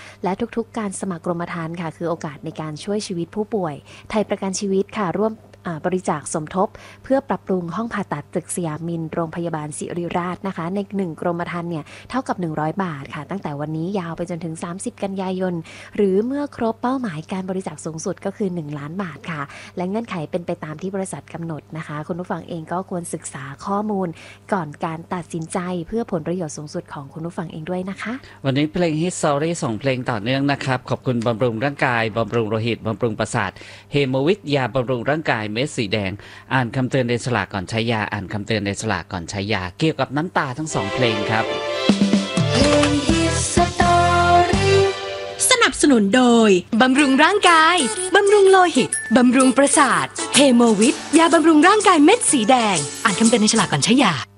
และทุกๆการสมัครกรมธรรม์ค่ะคือโอกาสในการช่วยชีวิตผู้ป่วยไทยประกันชีวิตค่ะร่วมบริจาคสมทบเพื่อปรับปรุงห้องผ่าตัดตึกสยามมินโรงพยาบาลศิริราชนะคะใน1กรมธรรม์เนี่ยเท่ากับ100 บาทค่ะตั้งแต่วันนี้ยาวไปจนถึง30กันยายนหรือเมื่อครบเป้าหมายการบริจาคสูงสุดก็คือ1ล้านบาทค่ะและเงื่อนไขเป็นไปตามที่บริษัทกำหนดนะคะคุณผู้ฟังเองก็ควรศึกษาข้อมูลก่อนการตัดสินใจเพื่อผลประโยชน์สูงสุดของคุณผู้ฟังเองด้วยนะคะวันนี้เพลง Hit Story ส่งเพลงต่อเนื่องนะครับขอบคุณบำรุงร่างกายบำรุงโลหิตบำรุงประสาทเฮโมวิทยาบำรุงร่างกายเม็ดสีแดงอ่านคำเตือนในฉลากก่อนใช้ยาอ่านคำเตือนในฉลากก่อนใช้ยาเกี่ยวกับน้ำตาทั้ง2เพลงครับเพลง Hit Story สนับสนุนโดยบำรุงร่างกายบำรุงโลหิตบำรุงประสาทเฮโมวิทยาบำรุงร่างกายเม็ดสีแดงอ่านคำเตือนในฉลากก่อนใช้ยา